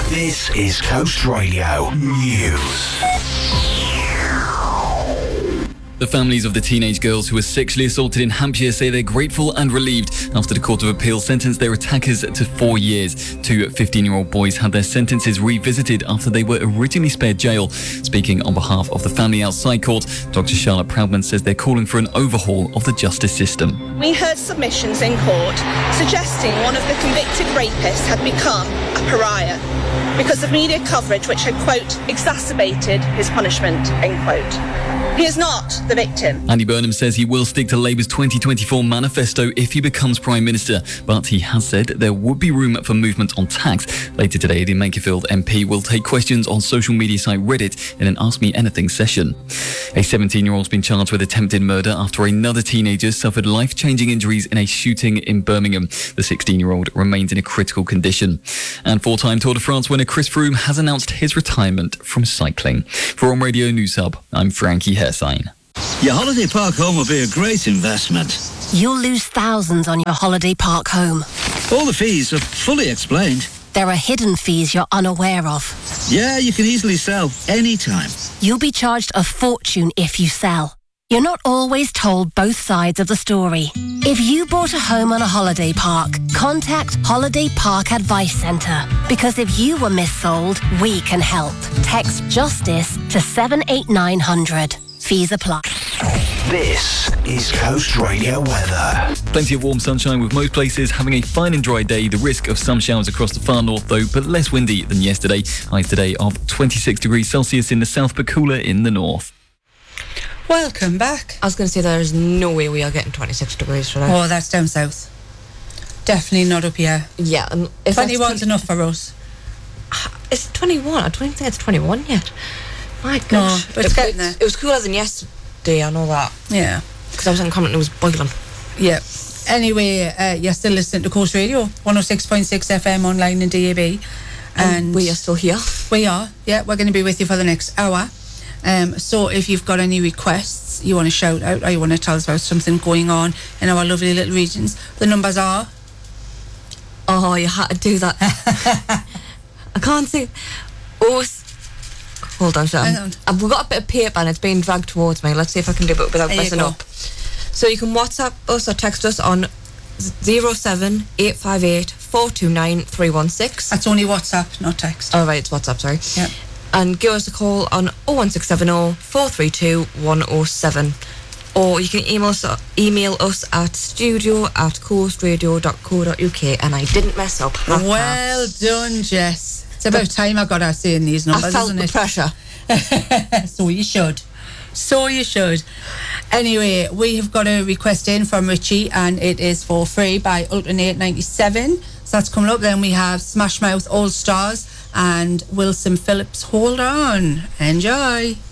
This is Coast Radio News. The families of the teenage girls who were sexually assaulted in Hampshire say they're grateful and relieved after the Court of Appeal sentenced their attackers to 4 years. Two 15-year-old boys had their sentences revisited after they were originally spared jail. Speaking on behalf of the family outside court, Dr. Charlotte Proudman says they're calling for an overhaul of the justice system. We heard submissions in court suggesting one of the convicted rapists had become a pariah because of media coverage which had, quote, exacerbated his punishment, end quote. He is not the victim. Andy Burnham says he will stick to Labour's 2024 manifesto if he becomes Prime Minister, but he has said there would be room for movement on tax. Later today, the Makerfield MP will take questions on social media site Reddit in an Ask Me Anything session. A 17-year-old's been charged with attempted murder after another teenager suffered life-changing injuries in a shooting in Birmingham. The 16-year-old remains in a critical condition. And four-time Tour de France winner Chris Froome has announced his retirement from cycling. For On Radio News Hub, I'm Frankie Hersign. Your holiday park home will be a great investment. You'll lose thousands on your holiday park home. All the fees are fully explained. There are hidden fees you're unaware of. Yeah, you can easily sell anytime. You'll be charged a fortune if you sell. You're not always told both sides of the story. If you bought a home on a holiday park, contact Holiday Park Advice Centre. Because if you were missold, we can help. Text JUSTICE to 78900. Fees apply. This is Coast Radio weather. Plenty of warm sunshine with most places having a fine and dry day. The risk of some showers across the far north though, but less windy than yesterday. Highs today of 26 degrees Celsius in the south but cooler in the north. Welcome back. I was going to say there's no way we are getting 26 degrees today. Oh, that's down south. Definitely not up here. Yeah. And if 21's enough for us. It's 21. I don't think it's 21 yet. My gosh. No, but it's getting there. It was cooler than yesterday, I know that. Yeah. Because I was in Compton, it was boiling. Yeah. Anyway, you're still listening to Coast Radio, 106.6 FM online and DAB. And we are still here. We are. Yeah, we're going to be with you for the next hour. So if you've got any requests you want to shout out or you want to tell us about something going on in our lovely little regions, the numbers are... Oh, you had to do that. I can't see... Oh, hold on, Sam. We've got a bit of paper and it's being dragged towards me. Let's see if I can do it without messing up. So you can WhatsApp us or text us on 07858 429 316. That's only WhatsApp, not text. Oh, right, it's WhatsApp, sorry. Yeah. And give us a call on 01670 432 107. Or you can email us at studio@coastradio.co.uk. And I didn't mess up. Well done, Jess. It's about time I got out saying these numbers, isn't it? I felt the pressure. So you should. So you should. Anyway, we have got a request in from Richie and it is for Free by Alternate 97. So that's coming up. Then we have Smash Mouth All Stars and Wilson Phillips. Hold on. Enjoy.